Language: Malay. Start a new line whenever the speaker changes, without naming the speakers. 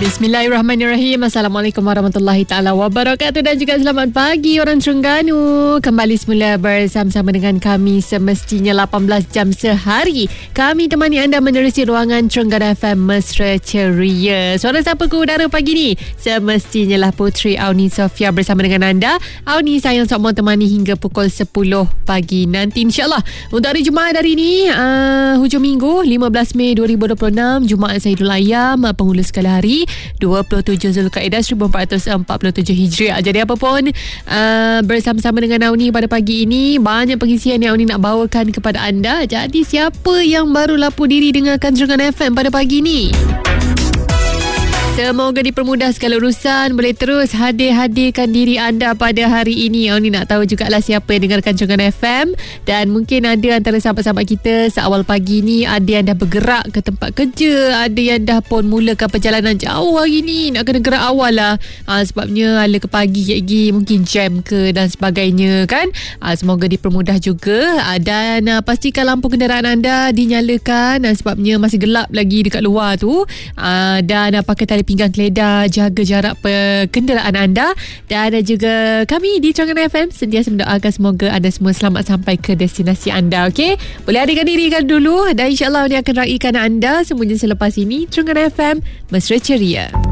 Bismillahirrahmanirrahim. Assalamualaikum warahmatullahi ta'ala wabarakatuh. Dan juga selamat pagi orang Terengganu. Kembali semula bersama-sama dengan kami semestinya 18 jam sehari. Kami temani anda menerusi ruangan Terengganu FM Mesra Ceria. Suara siapa ke udara pagi ni? Semestinya lah Putri Auni Sofia bersama dengan anda. Auni sayang sok mau temani hingga pukul 10 pagi nanti insyaAllah. Untuk hari Jumaat hari ni, hujung minggu 15 Mei 2026, Jumaat Saidul Ayyam, penghulu sekala hari 27 Zulkaidah 1447 Hijriah. Jadi apa pun, bersama-sama dengan Auni pada pagi ini, banyak pengisian yang Auni nak bawakan kepada anda. Jadi siapa yang baru lapor diri dengarkan Terengganu FM pada pagi ni? Semoga dipermudah segala urusan. Boleh terus hadirkan diri anda pada hari ini. Ni nak tahu jugalah siapa yang dengarkan Terengganu FM. Dan mungkin ada antara sahabat-sahabat kita seawal pagi ni, ada yang dah bergerak ke tempat kerja, ada yang dah pun mulakan perjalanan jauh hari ni. Nak kena gerak awal lah, sebabnya ala ke pagi lagi mungkin jam ke dan sebagainya kan. Semoga dipermudah juga. Dan pastikan lampu kenderaan anda dinyalakan, sebabnya masih gelap lagi dekat luar tu. Dan pakai tali pinggang keledar, jaga jarak kenderaan anda. Dan juga kami di Terengganu FM sentiasa mendoakan semoga anda semua selamat sampai ke destinasi anda. Okey, boleh hadirkan diri kan dulu, dan insyaAllah ini akan raikan anda semuanya selepas ini. Terengganu FM Mesra Ceria.